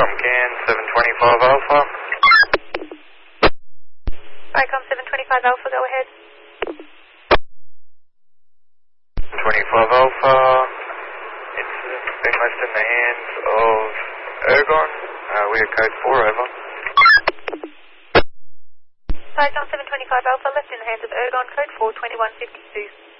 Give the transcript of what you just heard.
Can 725 Alpha. Vicom 725 Alpha, go ahead. 25 Alpha. It's been left in the hands of Ergon. We are code 4, over. Vicom 725 Alpha, left in the hands of Ergon, code 4, 2152.